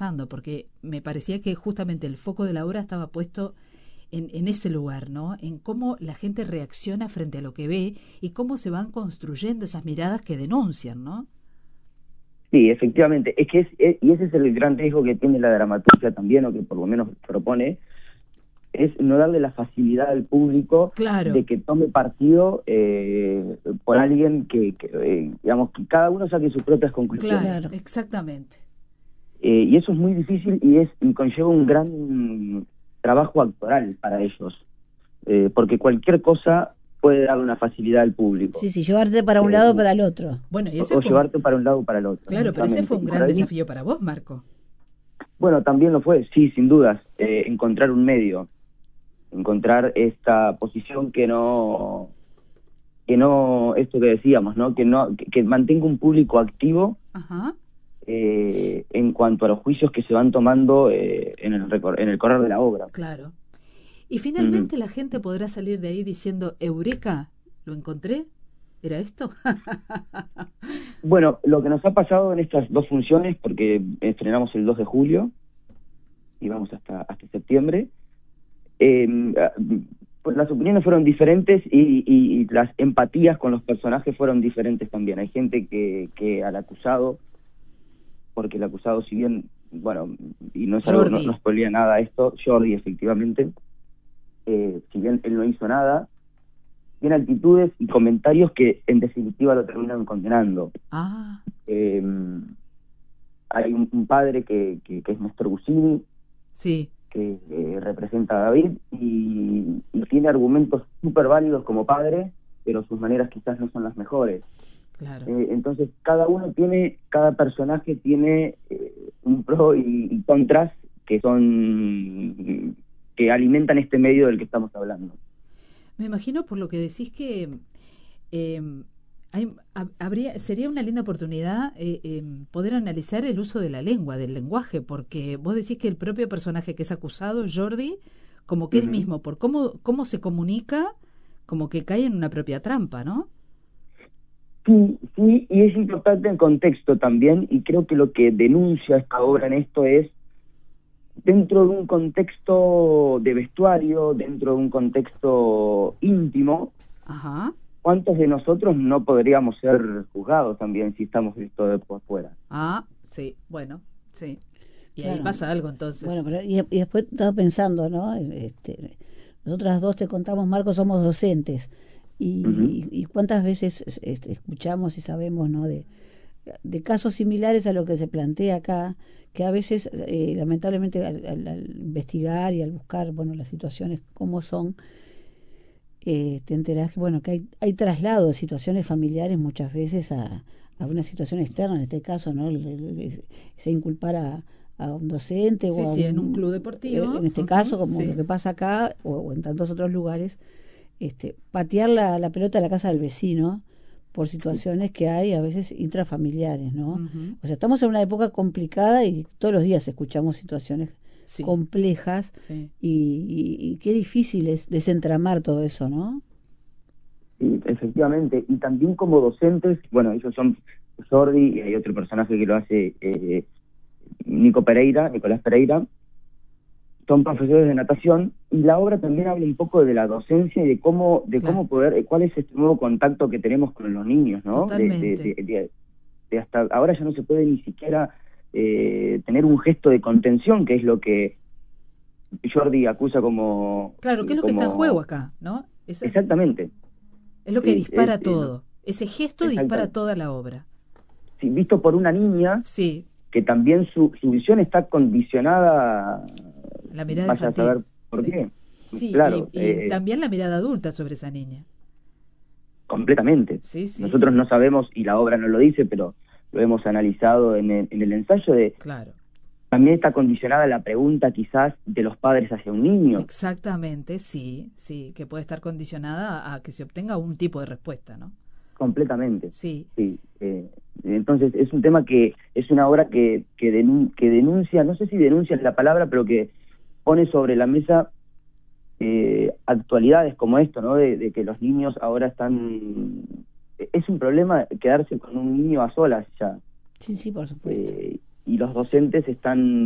pasando, porque me parecía que justamente el foco de la obra estaba puesto en ese lugar, ¿no? En cómo la gente reacciona frente a lo que ve y cómo se van construyendo esas miradas que denuncian, ¿no? Sí, efectivamente. Es que y ese es el gran riesgo que tiene la dramaturgia también, o que por lo menos propone, es no darle la facilidad al público Claro, de que tome partido por alguien digamos, que cada uno saque sus propias conclusiones. claro, exactamente. Y eso es muy difícil y conlleva un gran trabajo actoral para ellos, porque cualquier cosa puede darle una facilidad al público, Sí, sí, llevarte para un lado o eh, para el otro. Bueno, y ese o fue un, llevarte para un lado o para el otro, claro, pero ese exactamente. fue un Y por gran ahí, desafío para vos, Marco. bueno, también lo fue, sí, sin dudas, encontrar un medio, encontrar esta posición que no, esto que decíamos, ¿no? Que mantenga un público activo Ajá. en cuanto a los juicios que se van tomando en el correr de la obra. Claro. Y Ujú. finalmente la gente podrá salir de ahí diciendo, Eureka, ¿lo encontré? ¿Era esto? Bueno, lo que nos ha pasado en estas dos funciones, porque estrenamos el 2 de julio y vamos hasta septiembre, eh, pues las opiniones fueron diferentes y las empatías con los personajes fueron diferentes también. Hay gente que al acusado, porque el acusado, si bien, bueno, y no es algo, no Jordi. spoilea nada esto, Jordi efectivamente, si bien él no hizo nada, tiene actitudes y comentarios que en definitiva lo terminan condenando. Ah, Eh, Hay un padre que es Néstor Bucini, sí, que representa a David, y tiene argumentos súper válidos como padre, pero sus maneras quizás no son las mejores. claro. Entonces cada personaje tiene un pro y contras que alimentan este medio del que estamos hablando. Me imagino por lo que decís que eh, sería una linda oportunidad poder analizar el uso de la lengua, del lenguaje, porque vos decís que el propio personaje que es acusado, Jordi, como que él Ujú. mismo, por cómo se comunica, como que cae en una propia trampa, ¿no? Sí, sí, y es importante el contexto también, y creo que lo que denuncia esta obra en esto es, dentro de un contexto de vestuario, dentro de un contexto íntimo, Ajá. ¿cuántos de nosotros no podríamos ser juzgados también si estamos vistos de por fuera? Ah, sí, bueno, sí. Y ahí Claro. pasa algo Bueno, entonces. pero y después estaba pensando, ¿no? Nosotras dos te contamos, Marco, somos docentes. Ujú. Y cuántas veces escuchamos y sabemos, ¿no? De casos similares a lo que se plantea acá, que a veces, lamentablemente, al investigar y al buscar, bueno, las situaciones como son, te enterás que, bueno, que hay traslado de situaciones familiares muchas veces a una situación externa, en este caso, ¿no? Se inculpar a un docente o Sí, a sí, en un club un, deportivo. en este caso, Ujú, como lo sí, que pasa acá o en tantos otros lugares, patear la pelota a la casa del vecino por situaciones que hay a veces intrafamiliares, ¿no? ujú, O sea, estamos en una época complicada y todos los días escuchamos situaciones sí, complejas sí. y qué difícil es desentramar todo eso, ¿no? Sí, efectivamente, y también como docentes, bueno, ellos son Jordi, y hay otro personaje que lo hace, Nicolás Pereira, son profesores de natación, y la obra también habla un poco de la docencia y de cómo Claro, poder, cuál es este nuevo contacto que tenemos con los niños, ¿no? totalmente. De hasta ahora ya no se puede ni siquiera tener un gesto de contención, que es lo que Jordi acusa como, Claro, ¿qué es lo que está en juego como acá, no? exactamente, Es lo que sí, dispara todo. Ese gesto dispara exactamente. toda la obra. Sí, visto por una niña Sí, que también su visión está condicionada, la mirada vaya a infantil. saber por Sí. qué. Sí, Claro, y también la mirada adulta sobre esa niña. completamente. Sí, sí, Nosotros sí. no sabemos, y la obra no lo dice, pero lo hemos analizado en el ensayo, Claro. también está condicionada la pregunta quizás de los padres hacia un niño. Exactamente, sí, sí, que puede estar condicionada a que se obtenga un tipo de respuesta, ¿no? Completamente, Sí, sí. Entonces es un tema que es una obra que denuncia, no sé si denuncia es la palabra, pero que pone sobre la mesa actualidades como esto, ¿no? De que los niños ahora están... Es un problema quedarse con un niño a solas ya, Sí, sí, por supuesto. y los docentes están